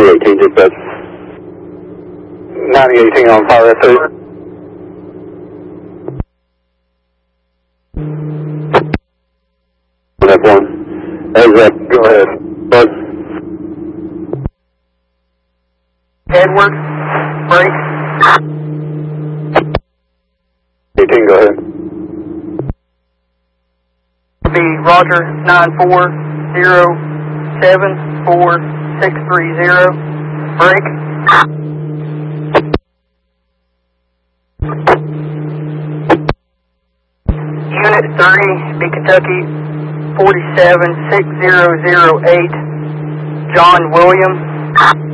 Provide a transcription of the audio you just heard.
9018 dispatch. 9018 on fire S2. F1. Heads up, go ahead. Buzz. Edward, break. 18, go ahead. Be Roger 9407460. Break. Unit 3, be Kentucky 476008. John Williams.